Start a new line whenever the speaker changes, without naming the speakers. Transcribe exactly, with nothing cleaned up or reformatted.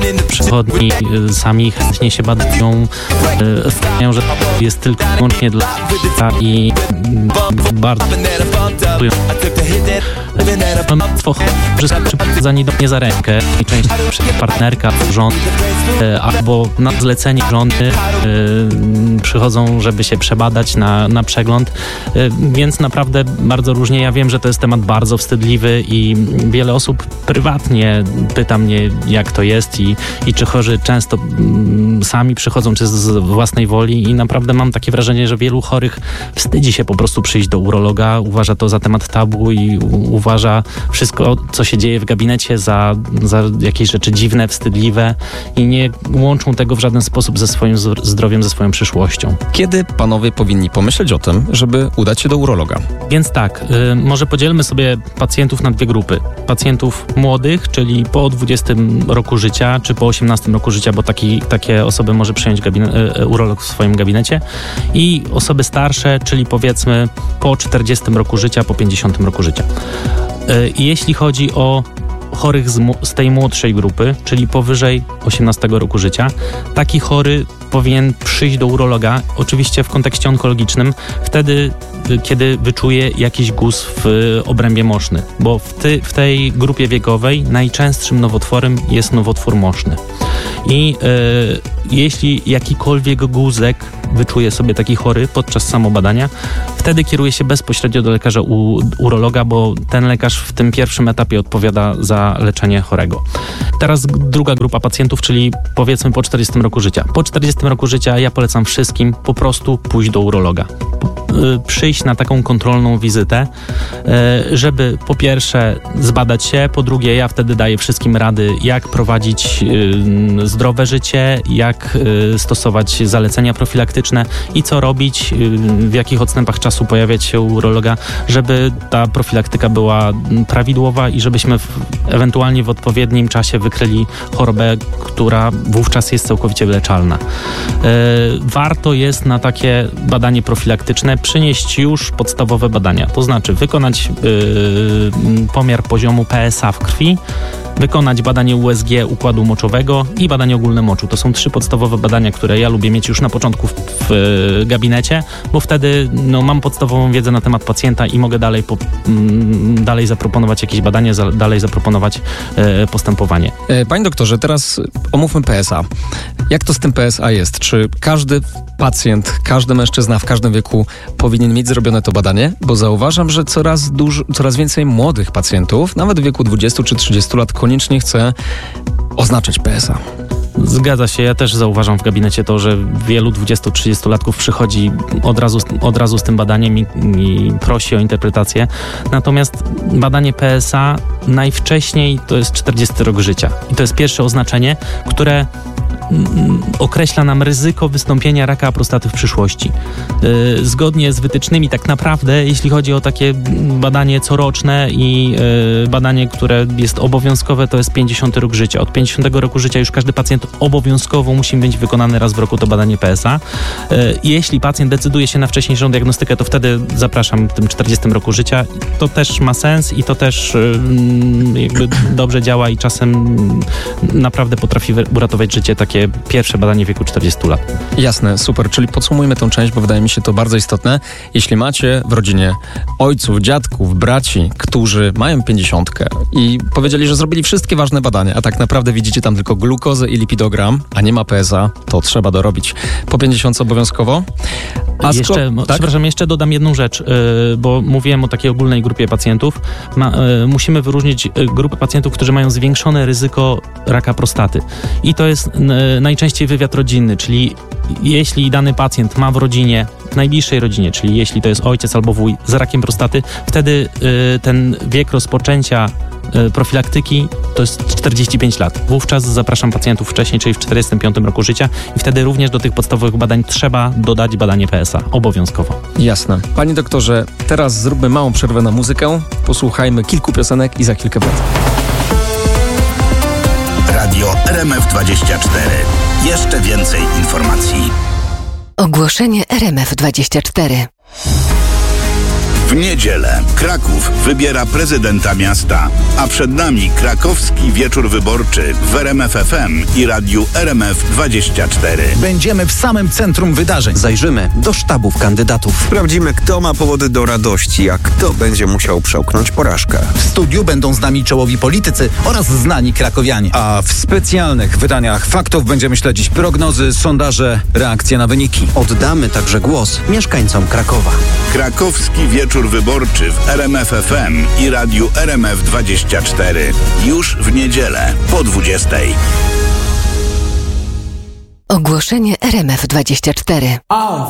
Przychodni sami chętnie się badają, wstawiają, że jest tylko i wyłącznie dla i bardzo mnóstwo przyprowadzani do mnie za rękę i częściej partnerka, rząd albo na zlecenie rządy przychodzą, żeby się przebadać na, na przegląd, więc naprawdę bardzo różnie. Ja wiem, że to jest temat bardzo wstydliwy i wiele osób prywatnie pyta mnie, jak to jest i, i czy chorzy często sami przychodzą, czy z własnej woli i naprawdę mam takie wrażenie, że wielu chorych wstydzi się po prostu przyjść do urologa, uważa to za temat tabu i u, uważa wszystko, co się dzieje w gabinecie za, za jakieś rzeczy dziwne, wstydliwe i nie łączą tego w żaden sposób ze swoim zdrowiem, ze swoją przyszłością.
Kiedy panowie powinni pomyśleć o tym, żeby udać się do urologa?
Więc tak, y, może podzielmy sobie pacjentów na dwie grupy. Pacjentów młodych, czyli po dwudziestym roku życia, czy po osiemnastym roku życia, bo taki, takie osoby może przyjąć gabine- y, urolog w swoim gabinecie, i osoby starsze, czyli powiedzmy po czterdziestym roku życia, po pięćdziesiątym roku życia. Y, jeśli chodzi o chorych z, z tej młodszej grupy, czyli powyżej osiemnastego roku życia, taki chory powinien przyjść do urologa, oczywiście w kontekście onkologicznym, wtedy, kiedy wyczuje jakiś guz w obrębie moszny, bo w, ty, w tej grupie wiekowej najczęstszym nowotworem jest nowotwór moszny. I y, jeśli jakikolwiek guzek wyczuje sobie taki chory podczas samobadania, wtedy kieruje się bezpośrednio do lekarza u, urologa, bo ten lekarz w tym pierwszym etapie odpowiada za leczenie chorego. Teraz druga grupa pacjentów, czyli powiedzmy po czterdziestym roku życia. Po czterdziestym roku życia ja polecam wszystkim po prostu pójść do urologa. Przyjść na taką kontrolną wizytę, żeby po pierwsze zbadać się, po drugie ja wtedy daję wszystkim rady, jak prowadzić zdrowe życie, jak stosować zalecenia profilaktyczne i co robić, w jakich odstępach czasu pojawiać się u urologa, żeby ta profilaktyka była prawidłowa i żebyśmy w, ewentualnie w odpowiednim czasie wykryli chorobę, która wówczas jest całkowicie wyleczalna. Warto jest na takie badanie profilaktyczne przynieść już podstawowe badania, to znaczy wykonać yy, pomiar poziomu P S A w krwi, wykonać badanie U S G układu moczowego i badanie ogólne moczu. To są trzy podstawowe badania, które ja lubię mieć już na początku w, w gabinecie, bo wtedy no, mam podstawową wiedzę na temat pacjenta i mogę dalej, po, m, dalej zaproponować jakieś badanie, za, dalej zaproponować e, postępowanie.
Panie doktorze, teraz omówmy P S A. Jak to z tym P S A jest? Czy każdy pacjent, każdy mężczyzna w każdym wieku powinien mieć zrobione to badanie? Bo zauważam, że coraz, duż, coraz więcej młodych pacjentów, nawet w wieku dwudziestu czy trzydziestu lat, koniecznie chce oznaczyć P S A.
Zgadza się, ja też zauważam w gabinecie to, że wielu dwudziestu-trzydziestolatków przychodzi od razu, od razu z tym badaniem i, i prosi o interpretację. Natomiast badanie P S A najwcześniej to jest czterdziesty rok życia. I to jest pierwsze oznaczenie, które określa nam ryzyko wystąpienia raka prostaty w przyszłości. Yy, zgodnie z wytycznymi tak naprawdę, jeśli chodzi o takie badanie coroczne i yy, badanie, które jest obowiązkowe, to jest pięćdziesiąty rok życia. Od pięćdziesiątego roku życia już każdy pacjent obowiązkowo musi mieć wykonane raz w roku to badanie P S A. Yy, jeśli pacjent decyduje się na wcześniejszą diagnostykę, to wtedy zapraszam w tym czterdziestym roku życia. To też ma sens i to też yy, jakby dobrze działa i czasem naprawdę potrafi uratować życie takie pierwsze badanie w wieku czterdziestu lat.
Jasne, super, czyli podsumujmy tę część, bo wydaje mi się to bardzo istotne. Jeśli macie w rodzinie ojców, dziadków, braci, którzy mają pięćdziesiątkę i powiedzieli, że zrobili wszystkie ważne badania, a tak naprawdę widzicie tam tylko glukozę i lipidogram, a nie ma P S A, to trzeba dorobić. Po pięćdziesiątce obowiązkowo.
A jeszcze, sko- tak? Przepraszam, jeszcze dodam jedną rzecz, yy, bo mówiłem o takiej ogólnej grupie pacjentów. Ma, yy, musimy wyróżnić grupę pacjentów, którzy mają zwiększone ryzyko raka prostaty. I to jest yy, najczęściej wywiad rodzinny, czyli jeśli dany pacjent ma w rodzinie, w najbliższej rodzinie, czyli jeśli to jest ojciec albo wuj z rakiem prostaty, wtedy yy, ten wiek rozpoczęcia yy, profilaktyki to jest czterdzieści pięć lat. Wówczas zapraszam pacjentów wcześniej, czyli w czterdziestym piątym roku życia i wtedy również do tych podstawowych badań trzeba dodać badanie P S A, obowiązkowo.
Jasne. Panie doktorze, teraz zróbmy małą przerwę na muzykę, posłuchajmy kilku piosenek i za chwilkę wracam.
Radio R M F dwadzieścia cztery. Jeszcze więcej informacji.
Ogłoszenie R M F dwadzieścia cztery.
W niedzielę Kraków wybiera prezydenta miasta, a przed nami krakowski wieczór wyborczy w R M F F M i radiu R M F dwadzieścia cztery.
Będziemy w samym centrum wydarzeń.
Zajrzymy do sztabów kandydatów.
Sprawdzimy, kto ma powody do radości, a kto będzie musiał przełknąć porażkę.
W studiu będą z nami czołowi politycy oraz znani krakowianie.
A w specjalnych wydaniach faktów będziemy śledzić prognozy, sondaże, reakcje na wyniki.
Oddamy także głos mieszkańcom Krakowa.
Krakowski wieczór wyborczy w R M F F M i radiu R M F dwadzieścia cztery. Już w niedzielę po dwudziestej.
Ogłoszenie R M F dwadzieścia cztery.